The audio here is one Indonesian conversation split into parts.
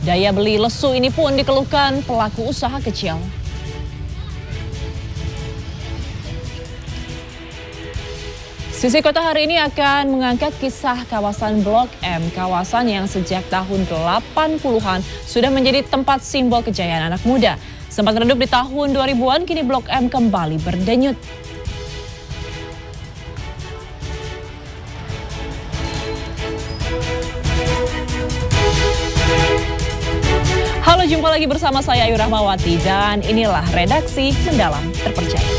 Daya beli lesu ini pun dikeluhkan pelaku usaha kecil. Sisi Kota hari ini akan mengangkat kisah kawasan Blok M, kawasan yang sejak tahun 80-an sudah menjadi tempat simbol kejayaan anak muda. Sempat redup di tahun 2000-an, kini Blok M kembali berdenyut. Halo, jumpa lagi bersama saya Ayu Rahmawati dan inilah Redaksi Mendalam Terpercaya.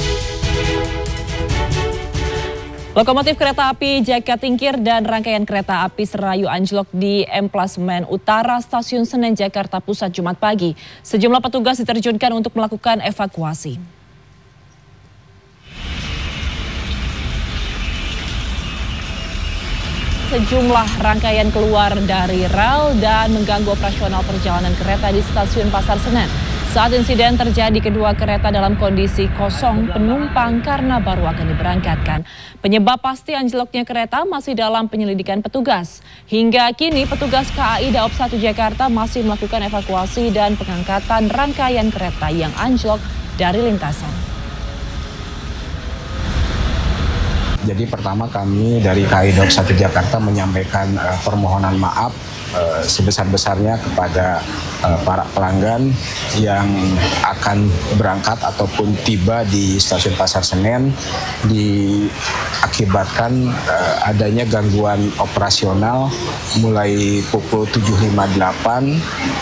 Lokomotif kereta api Jakatingkir dan rangkaian kereta api Serayu anjlok di emplasmen utara Stasiun Senen Jakarta Pusat Jumat pagi. Sejumlah petugas diterjunkan untuk melakukan evakuasi. Sejumlah rangkaian keluar dari rel dan mengganggu operasional perjalanan kereta di Stasiun Pasar Senen. Saat insiden terjadi, kedua kereta dalam kondisi kosong penumpang karena baru akan diberangkatkan. Penyebab pasti anjloknya kereta masih dalam penyelidikan petugas. Hingga kini petugas KAI Daop 1 Jakarta masih melakukan evakuasi dan pengangkatan rangkaian kereta yang anjlok dari lintasan. Jadi pertama kami dari KAI Daop 1 Jakarta menyampaikan permohonan maaf sebesar-besarnya kepada para pelanggan yang akan berangkat ataupun tiba di Stasiun Pasar Senen diakibatkan adanya gangguan operasional mulai pukul 7.58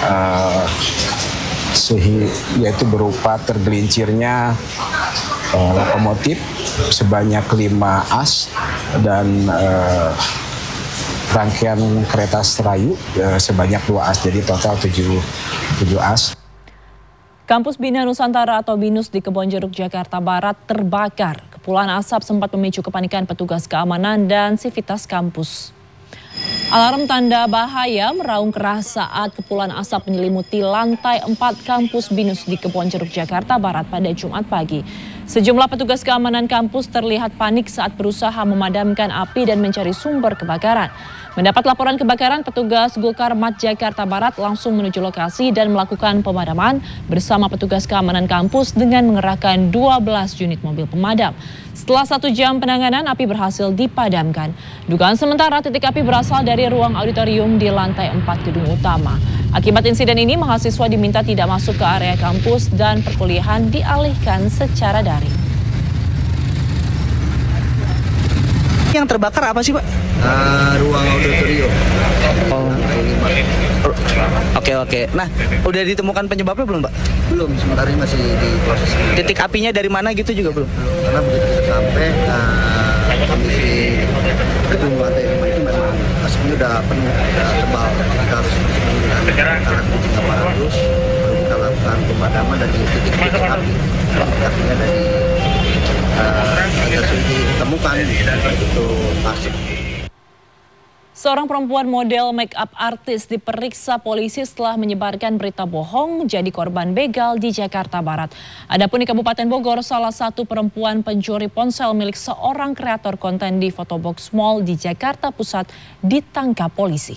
yaitu berupa tergelincirnya lokomotif sebanyak 5 as dan rangkaian kereta Serayu sebanyak 2 as, jadi total 7 as. Kampus Bina Nusantara atau BINUS di Kebonjeruk, Jakarta Barat terbakar. Kepulan asap sempat memicu kepanikan petugas keamanan dan sivitas kampus. Alarm tanda bahaya meraung keras saat kepulan asap menyelimuti lantai 4 kampus BINUS di Kebonjeruk, Jakarta Barat pada Jumat pagi. Sejumlah petugas keamanan kampus terlihat panik saat berusaha memadamkan api dan mencari sumber kebakaran. Mendapat laporan kebakaran, petugas Gulkarmat Jakarta Barat langsung menuju lokasi dan melakukan pemadaman bersama petugas keamanan kampus dengan mengerahkan 12 unit mobil pemadam. Setelah 1 jam penanganan, api berhasil dipadamkan. Dugaan sementara titik api berasal dari ruang auditorium di lantai 4 gedung utama. Akibat insiden ini, mahasiswa diminta tidak masuk ke area kampus dan perkuliahan dialihkan secara daring. Yang terbakar apa sih, Pak? Ruang auditorium. Oke. Nah, udah ditemukan penyebabnya belum, Pak? Belum, sementara ini masih di proses. Titik apinya dari mana gitu juga belum? Karena begitu kita sampai, kondisi gedung lantai 5 itu memang asapnya udah penuh, udah tebal. Kita harus alat kucing 800, baru kita lakukan pemadaman dari titik-titik api. Artinya dari agak sulit ditemukan itu asap. Seorang perempuan model make up artis diperiksa polisi setelah menyebarkan berita bohong menjadi korban begal di Jakarta Barat. Adapun di Kabupaten Bogor, salah satu perempuan pencuri ponsel milik seorang kreator konten di Photobox Mall di Jakarta Pusat ditangkap polisi.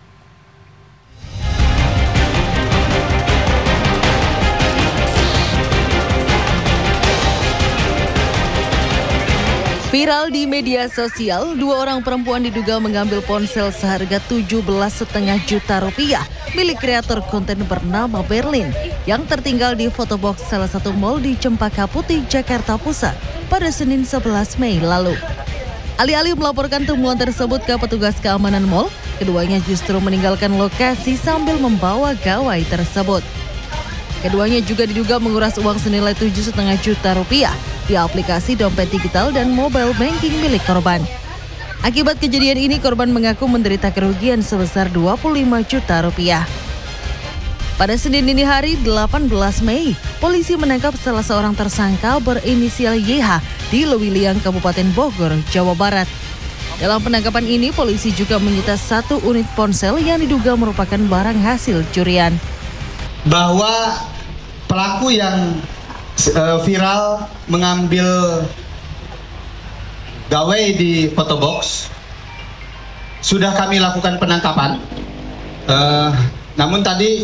Viral di media sosial, 2 orang perempuan diduga mengambil ponsel seharga 17,5 juta rupiah milik kreator konten bernama Berlin yang tertinggal di Photobox salah satu mal di Cempaka Putih, Jakarta Pusat pada Senin 11 Mei lalu. Alih-alih melaporkan temuan tersebut ke petugas keamanan mal, keduanya justru meninggalkan lokasi sambil membawa gawai tersebut. Keduanya juga diduga menguras uang senilai 7,5 juta rupiah di aplikasi dompet digital dan mobile banking milik korban. Akibat kejadian ini, korban mengaku menderita kerugian sebesar 25 juta rupiah. Pada Senin dini hari 18 Mei, polisi menangkap salah seorang tersangka berinisial YH di Lewiliang, Kabupaten Bogor, Jawa Barat. Dalam penangkapan ini, polisi juga menyita 1 unit ponsel yang diduga merupakan barang hasil curian. Bahwa pelaku yang viral mengambil gawai di Photobox sudah kami lakukan penangkapan. Namun tadi